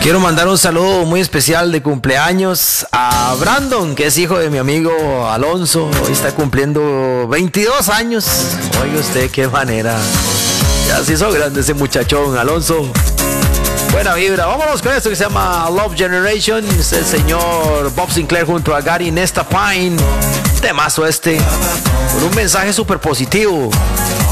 Quiero mandar un saludo muy especial de cumpleaños a Brandon, que es hijo de mi amigo Alonso. Hoy está cumpliendo 22 años. Oiga usted, qué manera. Ya se hizo grande ese muchachón, Alonso. Buena vibra. Vámonos con esto que se llama Love Generation. Es el señor Bob Sinclair junto a Gary Nesta Pine. Temazo este. Con un mensaje súper positivo.